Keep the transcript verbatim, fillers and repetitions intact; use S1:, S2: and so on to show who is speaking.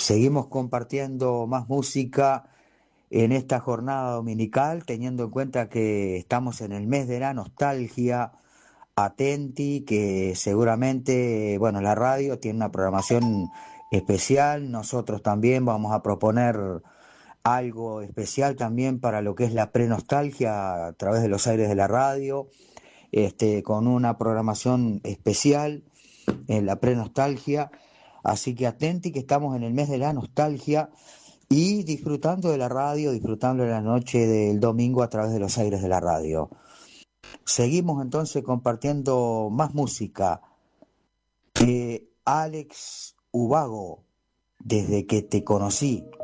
S1: seguimos compartiendo más música en esta jornada dominical, teniendo en cuenta que estamos en el mes de la nostalgia. Atenti, que seguramente, bueno, la radio tiene una programación especial. Nosotros también vamos a proponer algo especial también para lo que es la prenostalgia a través de los aires de la radio, este, con una programación especial en la prenostalgia. Así que atenti que estamos en el mes de la nostalgia y disfrutando de la radio, disfrutando de la noche del domingo a través de los aires de la radio. Seguimos entonces compartiendo más música. Eh, Alex Ubago, desde que te conocí.